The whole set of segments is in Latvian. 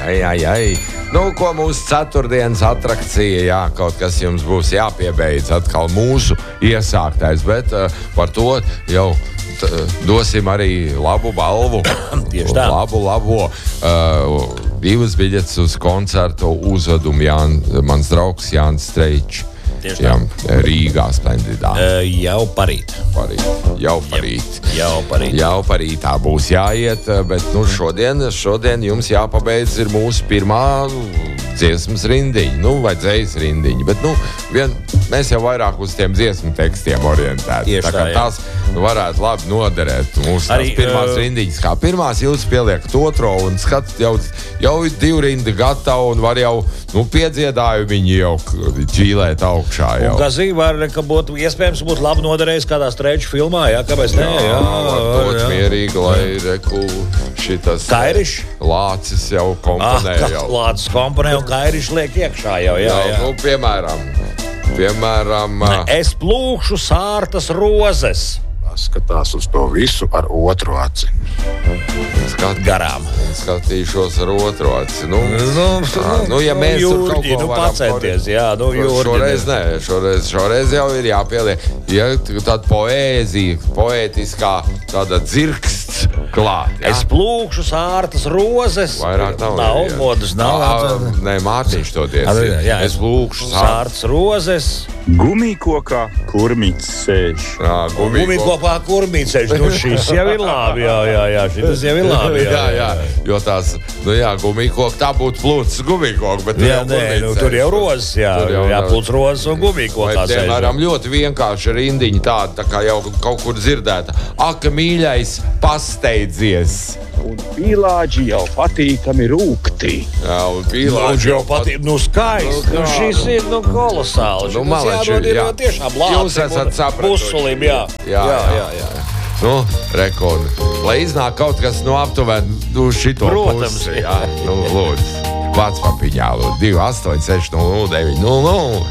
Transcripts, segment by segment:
Ai. Nu, ko mūsu ceturtdienas atrakcija, jā, kaut kas jums būs jāpiebeidz atkal mūsu iesāktais, bet par to jau dosim arī labu balvu. Tieši tā. Labo. 2 biļetes uz koncertu uzvedumu mans draugs Jānis Streičs. Rīgā Splendidā. Jau parīt. Jau parītā būs jāiet, bet šodien jums jāpabeidz ir mūsu pirmā dziesmas rindiņa, vai dzējas rindiņa, bet mēs jau vairāk uz tiem dziesmu tekstiem orientēti. Tā kā tās varētu labi noderēt mūsu tās pirmās rindiņas. Kā pirmās jūs pieliekat otro un skatat jau ir 2 rindi gatavi un var jau piedziedājumiņi jau džīlēt augšā. Un Gazī var, ka būtu iespējams būt labi noderējis kādā Streiča filmā, kāpēc ne? Jā, mierīgi, lai reku šitas Kairišs? Lācis jau komponē. Lācis komponē un Kairišs liek iekšā jau. Jā. Piemēram... Es plūkšu sārtas rozes. Skatās uz to visu ar otru aci. Garām. Skatīšos ar otru aci. Ja mēs tur kaut ko varam... pacenties, šoreiz jau ir jāpieliek. Ja tāda poētiskā tāda dzirksts klāt. Ja? Es plūkšu sārtas rozes. Vairāk nav. Nav modas, nav. Nē, Mārtiņš to diesi. Es plūkšu sārtas rozes. Gumijkokā kurmīts sēž. Gumijkokā kurmīts sēž. Šis jau ir labi, jā. Šis jau ir labi, jā. Jo tās, gumijkoka, tā būtu plūcis gumijkoka, bet tur jau rozes, jāplūc rozes un gumijkokā sēž. Piemēram, ļoti vienkārši rindiņa tāda, tā kā jau kaut kur dzirdēta. Ak, mīļais, pasteidzies. Un pīlāģi jau patīkami rūkti. Jā, un pīlāģi jau patīkami, skaisti. Šis ir, kolosāli. Jādod ir tiešām lācis. Jūs esat sapratuši. Pusulim, jā. Rekord. Lai iznāk kaut kas aptuveni šito Protams, pusi. Jā. Lūdzu. Vārds papiņā, lūdzu. 286-009-00.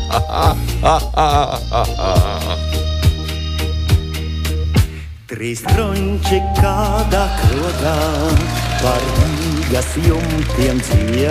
Trīs tronči kādā krogā par Rīgas jumtiem dzied.